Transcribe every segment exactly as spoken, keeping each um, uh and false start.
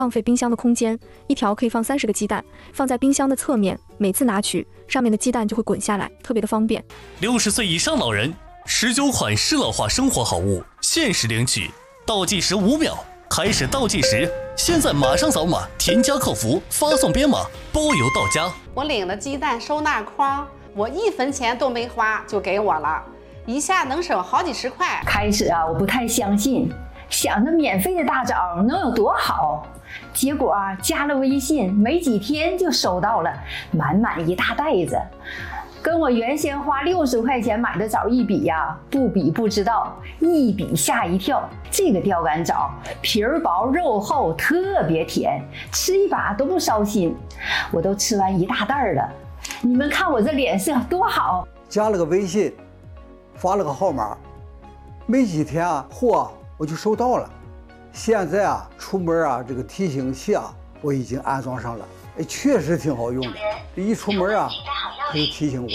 浪费冰箱的空间，一条可以放三十个鸡蛋，放在冰箱的侧面，每次拿取，上面的鸡蛋就会滚下来，特别的方便。 六十岁以上老人，十九款适老化生活好物，限时领取，倒计时五秒，开始倒计时，现在马上扫码，添加客服，发送编码，包邮到家。 我领了鸡蛋收纳筐，我一分钱都没花就给我了，一下能省好几十块。 开始啊，我不太相信，想着免费的大枣能有多好。结果啊，加了微信没几天就收到了满满一大袋子，跟我原先花六十块钱买的枣一比呀、啊，不比不知道，一比吓一跳。这个钓竿枣皮儿薄肉厚，特别甜，吃一把都不烧心。我都吃完一大袋了，你们看我这脸色多好。 加了个微信，发了个号码，没几天啊，货我就收到了。现在啊，出门啊，这个提醒器啊，我已经安装上了，哎，确实挺好用的。一出门啊，它就提醒我。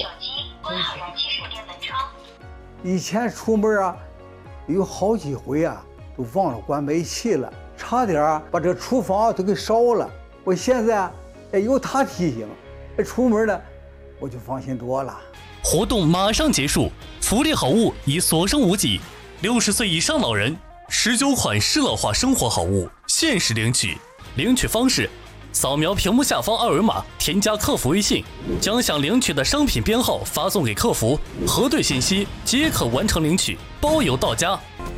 以前出门啊，有好几回啊，都忘了关煤气了，差点啊把这厨房都给烧了。我现在哎有它提醒，哎，出门呢我就放心多了。 活动马上结束，福利好物已所剩无几。六十岁以上老人，十九款适老化生活好物，限时领取。领取方式：扫描屏幕下方二维码，添加客服微信，将想领取的商品编号发送给客服，核对信息即可完成领取，包邮到家。